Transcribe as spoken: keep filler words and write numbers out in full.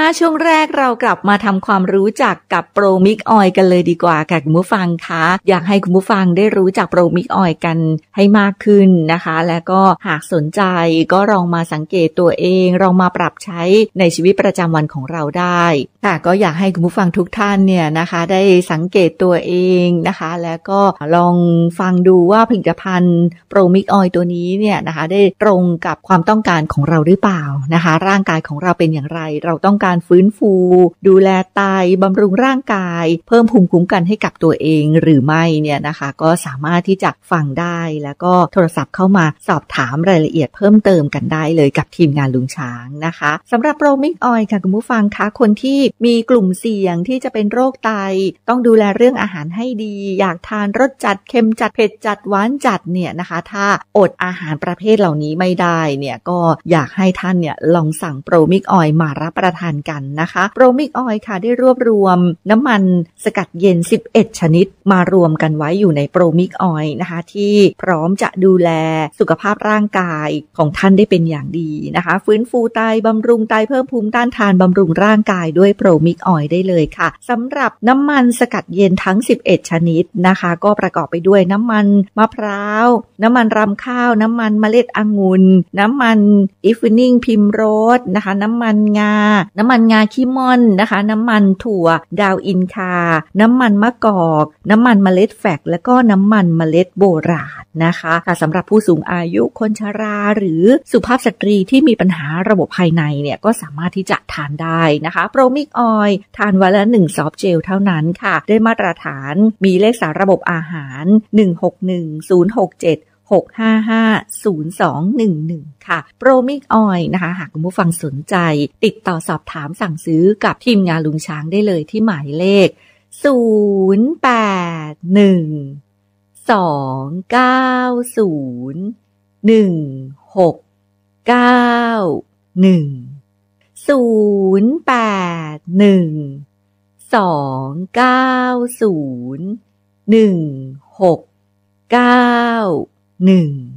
ช่วงแรกเรากลับมาทำความรู้จักกับโปรมิกออยกันเลยดีกว่าค่ะคุณผู้ฟังคะอยากให้คุณผู้ฟังได้รู้จักโปรมิกออยกันให้มากขึ้นนะคะและก็หากสนใจก็ลองมาสังเกตตัวเองลองมาปรับใช้ในชีวิตประจำวันของเราได้ค่ะก็อยากให้คุณผู้ฟังทุกท่านเนี่ยนะคะได้สังเกตตัวเองนะคะแล้วก็ลองฟังดูว่าผลิตภัณฑ์โปรมิกออยตัวนี้เนี่ยนะคะได้ตรงกับความต้องการของเราหรือเปล่านะคะร่างกายของเราเป็นอย่างไรเราต้องการฟื้นฟูดูแลไตบำรุงร่างกายเพิ่มภูมิคุ้มกันให้กับตัวเองหรือไม่เนี่ยนะคะก็สามารถที่จะฟังได้แล้วก็โทรศัพท์เข้ามาสอบถามรายละเอียดเพิ่มเติมกันได้เลยกับทีมงานลุงช้างนะคะสำหรับโปรมิกออยค่ะคุณผู้ฟังคะคนที่มีกลุ่มเสี่ยงที่จะเป็นโรคไตต้องดูแลเรื่องอาหารให้ดีอยากทานรสจัดเค็มจัดเผ็ดจัดหวานจัดเนี่ยนะคะถ้าอดอาหารประเภทเหล่านี้ไม่ได้เนี่ยก็อยากให้ท่านเนี่ยลองสั่งโปรมิกออยมารับประทานกันนะคะโปรมิกออยค่ะได้รวบรวมน้ำมันสกัดเย็นสิบเอ็ดชนิดมารวมกันไว้อยู่ในโปรมิกออยนะคะที่พร้อมจะดูแลสุขภาพร่างกายของท่านได้เป็นอย่างดีนะคะฟื้นฟูไตบำรุงไตเพิ่มภูมิต้านทานบำรุงร่างกายด้วยโปรมิกออยได้เลยค่ะสำหรับน้ำมันสกัดเย็นทั้งสิบเอ็ดชนิดนะคะก็ประกอบไปด้วยน้ำมันมะพร้าวน้ำมันรำข้าวน้ำมันเมล็ดองุ่นน้ำมันอีฟนิ่งพิมโรสนะคะน้ำมันงาน้ำมันงาขี้ม่อนนะคะน้ำมันถั่วดาวอินคาน้ำมันมะกอกน้ำมันเมล็ดแฟกและก็น้ำมันเมล็ดโบราณนะคะค่ะสำหรับผู้สูงอายุคนชราหรือสุภาพสตรีที่มีปัญหาระบบภายในเนี่ยก็สามารถที่จะทานได้นะคะโปรมิกออยทานวันละหนึ่งซอฟต์เจลเท่านั้นค่ะได้มาตรฐานมีเลขสารระบบอาหารหนึ่ง หก หนึ่ง ศูนย์ หก เจ็ด หก ห้า ห้า ศูนย์ สอง หนึ่ง หนึ่งค่ะโปรมิกออยนะคะหากคุณผู้ฟังสนใจติดต่อสอบถามสั่งซื้อกับทีมงานลุงช้างได้เลยที่หมายเลขศูนย์ แปด หนึ่ง สอง เก้า ศูนย์ หนึ่ง หก เก้า หนึ่ง ศูนย์ แปด หนึ่ง สอง เก้า ศูนย์ หนึ่ง หก เก้า หนึ่ง